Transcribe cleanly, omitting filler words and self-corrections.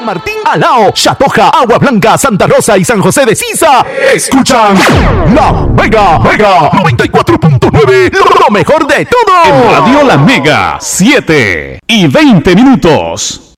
San Martín, Alao, Chatoja, Agua Blanca, Santa Rosa y San José de Sisa. Escuchan La Mega 94.9, lo mejor de todo. En Radio La Mega, 7:20.